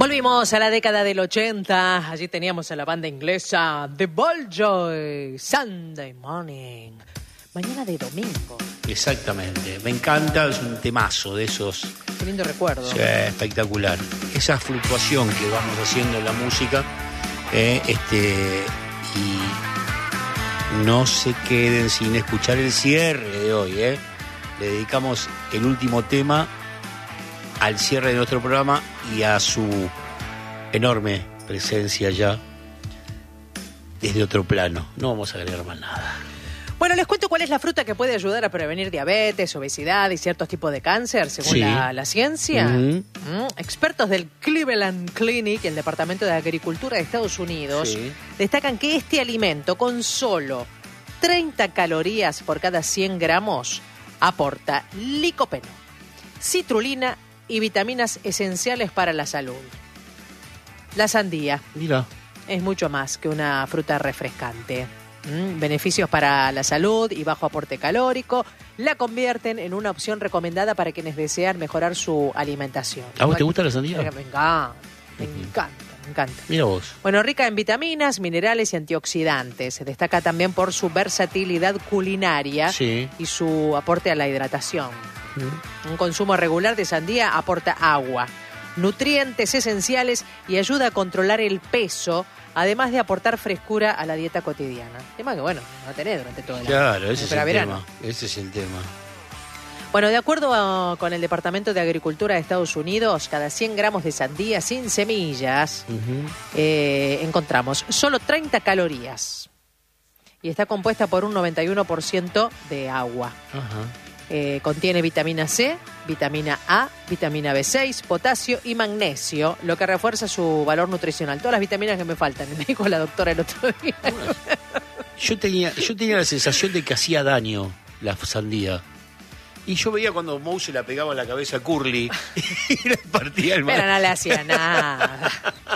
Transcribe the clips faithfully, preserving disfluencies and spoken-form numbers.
Volvimos a la década del ochenta. Allí teníamos a la banda inglesa The Balljoy, Sunday Morning, mañana de domingo. Exactamente, me encanta, es un temazo de esos. Qué lindo recuerdo. Sí, espectacular. Esa fluctuación que vamos haciendo en la música, eh, este, y no se queden sin escuchar el cierre de hoy, eh. Le dedicamos el último tema al cierre de nuestro programa y a su enorme presencia ya desde otro plano. No vamos a agregar más nada. Bueno, les cuento cuál es la fruta que puede ayudar a prevenir diabetes, obesidad y ciertos tipos de cáncer, según sí. la, la ciencia. Uh-huh. Mm, expertos del Cleveland Clinic, el Departamento de Agricultura de Estados Unidos, sí. destacan que este alimento, con solo treinta calorías por cada cien gramos, aporta licopeno, citrulina y vitaminas esenciales para la salud. La sandía Mira. es mucho más que una fruta refrescante. ¿Mm? Beneficios para la salud y bajo aporte calórico la convierten en una opción recomendada para quienes desean mejorar su alimentación. ¿A vos te gusta la sandía? Me encanta, me uh-huh. encanta, me encanta. Mira vos. Bueno, rica en vitaminas, minerales y antioxidantes. Se destaca también por su versatilidad culinaria sí. y su aporte a la hidratación. Uh-huh. Un consumo regular de sandía aporta agua, nutrientes esenciales y ayuda a controlar el peso, además de aportar frescura a la dieta cotidiana. Tema que, bueno, no tenés durante todo el año. Claro, ese es el verano. tema. Ese es el tema. Bueno, de acuerdo a, con el Departamento de Agricultura de Estados Unidos, cada cien gramos de sandía sin semillas uh-huh. eh, encontramos solo treinta calorías. Y está compuesta por un noventa y uno por ciento de agua. Uh-huh. Eh, contiene vitamina C, vitamina A, vitamina B seis, potasio y magnesio, lo que refuerza su valor nutricional. Todas las vitaminas que me faltan, me dijo la doctora el otro día. Bueno, yo tenía, yo tenía la sensación de que hacía daño la sandía. Y yo veía cuando Moe se la pegaba en la cabeza a Curly y le partía el Pero no le hacía nada.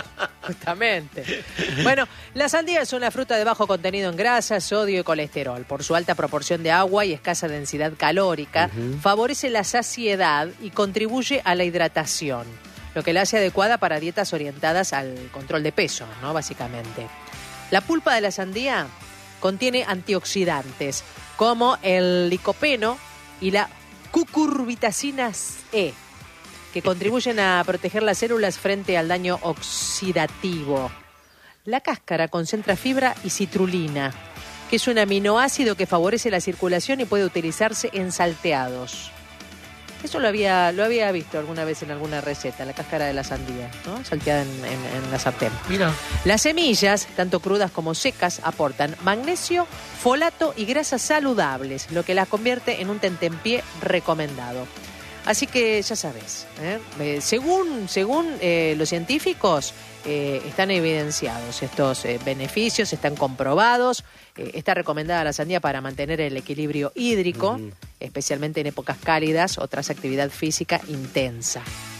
Justamente. Bueno, la sandía es una fruta de bajo contenido en grasa, sodio y colesterol. Por su alta proporción de agua y escasa densidad calórica, uh-huh. favorece la saciedad y contribuye a la hidratación, lo que la hace adecuada para dietas orientadas al control de peso, ¿no? Básicamente. La pulpa de la sandía contiene antioxidantes como el licopeno y la cucurbitacina E, que contribuyen a proteger las células frente al daño oxidativo. La cáscara concentra fibra y citrulina, que es un aminoácido que favorece la circulación y puede utilizarse en salteados. Eso lo había lo había visto alguna vez en alguna receta, la cáscara de la sandía, ¿no? Salteada en, en, en la sartén. Mira. Las semillas, tanto crudas como secas, aportan magnesio, folato y grasas saludables, lo que las convierte en un tentempié recomendado. Así que ya sabes, ¿eh? Eh, según, según eh, los científicos, eh, están evidenciados estos eh, beneficios, están comprobados. Eh, está recomendada la sandía para mantener el equilibrio hídrico, uh-huh. especialmente en épocas cálidas o tras actividad física intensa.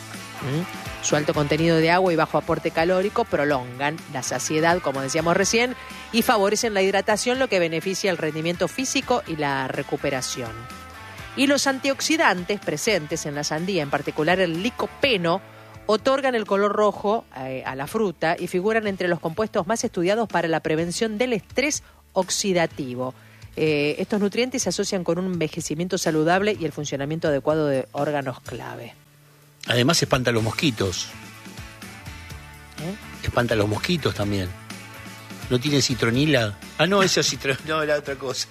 ¿Mm? Su alto contenido de agua y bajo aporte calórico prolongan la saciedad, como decíamos recién, y favorecen la hidratación, lo que beneficia el rendimiento físico y la recuperación. Y los antioxidantes presentes en la sandía, en particular el licopeno, otorgan el color rojo eh, a la fruta y figuran entre los compuestos más estudiados para la prevención del estrés oxidativo. Eh, estos nutrientes se asocian con un envejecimiento saludable y el funcionamiento adecuado de órganos clave. Además espanta los mosquitos. ¿Eh? Espanta los mosquitos también. ¿No tiene citronila? Ah, no, eso es citronila. No, era otra cosa.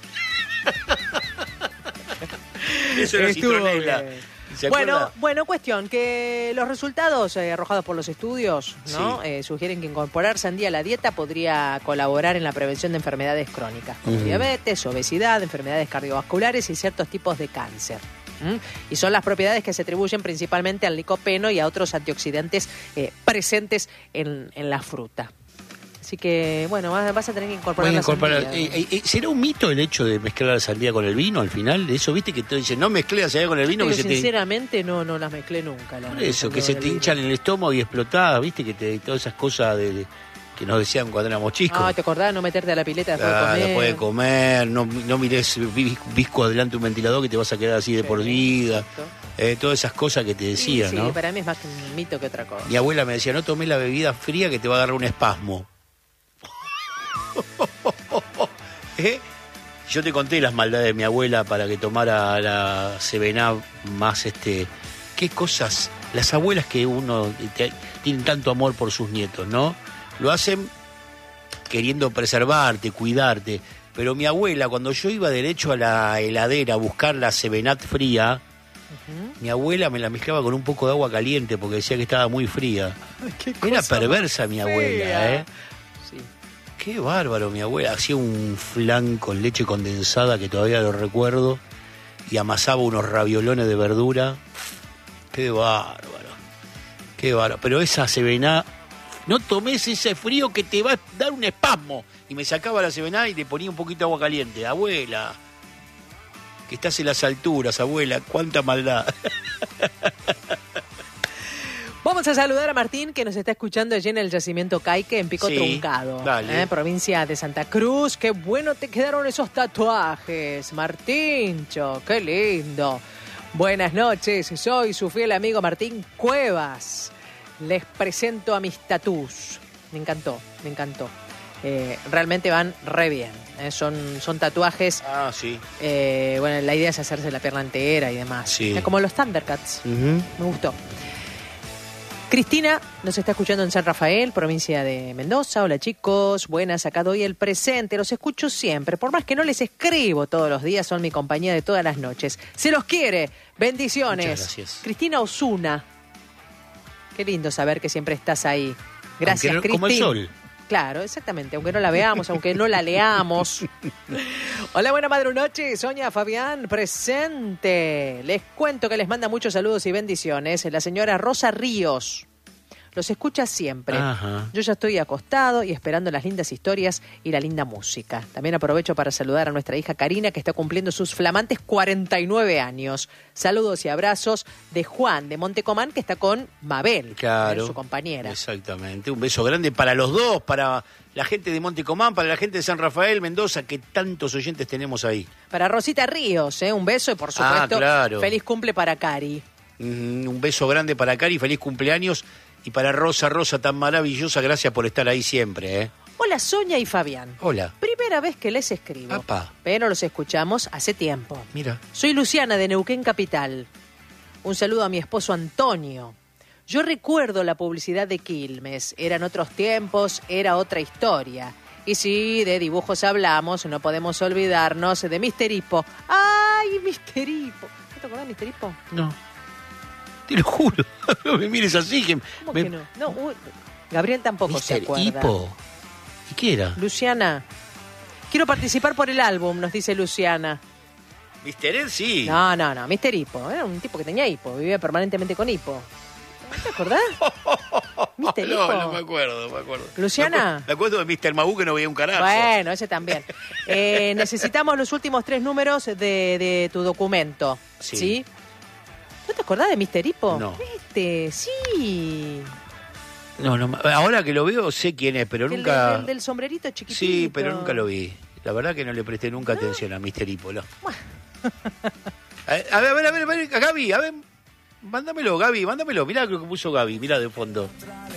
Eso era citronela. Bueno, bueno, cuestión, que los resultados eh, arrojados por los estudios, ¿no? Sí. Eh, sugieren que incorporar sandía a la dieta podría colaborar en la prevención de enfermedades crónicas, como uh-huh. diabetes, obesidad, enfermedades cardiovasculares y ciertos tipos de cáncer. ¿Mm? Y son las propiedades que se atribuyen principalmente al licopeno y a otros antioxidantes eh, presentes en, en la fruta. Así que, bueno, vas, vas a tener que incorporar la sandía. Eh, eh, ¿Será un mito el hecho de mezclar la sandía con el vino al final? Eso, ¿viste? Que te dicen, no mezclé la sandía con el vino. Pero que sinceramente se te... no, no las mezclé nunca. La Por eso, que se te hinchan en el estómago y explotás, ¿viste? Que te, todas esas cosas de, de que nos decían cuando éramos chicos. Ah, ¿te acordás? No meterte a la pileta después Ah, de comer. después de comer, no, no mires vis- visco adelante un ventilador que te vas a quedar así de Sí, por vida. exacto. Eh, todas esas cosas que te decían, sí, sí, ¿no? para mí es más que un mito que otra cosa. Mi abuela me decía, no tomes la bebida fría que te va a agarrar un espasmo. ¿Eh? Yo te conté las maldades de mi abuela para que tomara la Sevená más, este... ¿Qué cosas? Las abuelas que uno te- tienen tanto amor por sus nietos, ¿no? Lo hacen queriendo preservarte, cuidarte. Pero mi abuela, cuando yo iba derecho a la heladera a buscar la Sevenat fría, Ujú. mi abuela me la mezclaba con un poco de agua caliente porque decía que estaba muy fría. Qué Era cosa perversa mi más abuela, fea. ¿eh? Sí. Qué bárbaro, mi abuela. Hacía un flan con leche condensada que todavía lo recuerdo y amasaba unos raviolones de verdura. Qué bárbaro. Qué bárbaro. Pero esa Sevená, no tomes ese frío que te va a dar un espasmo. Y me sacaba la Sevená y le ponía un poquito de agua caliente. Abuela, que estás en las alturas, abuela. Cuánta maldad. Vamos a saludar a Martín, que nos está escuchando allí en el yacimiento Caique, en Pico Sí, Truncado, dale. ¿eh? Provincia de Santa Cruz. Qué bueno te quedaron esos tatuajes, Martíncho, qué lindo. Buenas noches, soy su fiel amigo Martín Cuevas. Les presento a mis tatús. Me encantó, me encantó. Eh, realmente van re bien. ¿eh? Son, son tatuajes. Ah, sí. eh, bueno, la idea es hacerse la pierna entera y demás. Sí. Eh, como los Thundercats. Ujú. Me gustó. Cristina nos está escuchando en San Rafael, provincia de Mendoza. Hola chicos, buenas, acá doy el presente, los escucho siempre. Por más que no les escribo todos los días, son mi compañía de todas las noches. Se los quiere, bendiciones. Muchas gracias. Cristina Osuna. Qué lindo saber que siempre estás ahí. Gracias, Aunque no- como el Cristina. sol. Claro, exactamente, aunque no la veamos, aunque no la leamos. Hola, buena madre noche, Sonia Fabián, presente. Les cuento que les manda muchos saludos y bendiciones la señora Rosa Ríos. Los escucha siempre. Ajá. Yo ya estoy acostado y esperando las lindas historias y la linda música. También aprovecho para saludar a nuestra hija Karina, que está cumpliendo sus flamantes cuarenta y nueve años. Saludos y abrazos de Juan de Montecomán, que está con Mabel, Claro. su compañera. Exactamente. Un beso grande para los dos, para la gente de Montecomán, para la gente de San Rafael, Mendoza, que tantos oyentes tenemos ahí. Para Rosita Ríos, ¿eh? Un beso y por supuesto, Ah, claro. feliz cumple para Cari. Mm, Un beso grande para Cari, feliz cumpleaños. Y para Rosa, Rosa tan maravillosa, gracias por estar ahí siempre, ¿eh? Hola, Sonia y Fabián. Hola. Primera vez que les escribo, Apa. pero los escuchamos hace tiempo. Mira. Soy Luciana de Neuquén Capital. Un saludo a mi esposo Antonio. Yo recuerdo la publicidad de Quilmes. Eran otros tiempos, era otra historia. Y si de dibujos hablamos, no podemos olvidarnos de mister Hippo. ¡Ay, mister Hippo! ¿No te acordás de mister Hippo? No. Te lo juro. No me mires así. Que ¿Cómo me... que no? No, uy, Gabriel tampoco se mister acuerda. Hippo. ¿Y qué era? Luciana, quiero participar por el álbum, nos dice Luciana. mister Ed, sí. No, no, no, mister Hippo. Era un tipo que tenía hipo, vivía permanentemente con hipo. ¿No te acordás? mister No, Hippo. no me acuerdo, me acuerdo. Luciana. Me acu- me acuerdo de mister Magoo que no veía un carajo. Bueno, ese también. Eh, necesitamos los últimos tres números de, de tu documento. Sí. ¿Sí? ¿No te acordás de mister Hippo? No. Este, sí. No, no, ahora que lo veo sé quién es, pero El, nunca... del, del sombrerito chiquitito. Sí, pero nunca lo vi. La verdad que no le presté nunca atención a mister Hippo. ¿No? A ver, a ver, a ver, a ver, a Gaby, a ver, mándamelo, Gaby, mándamelo. Mirá lo que puso Gaby, mirá de fondo.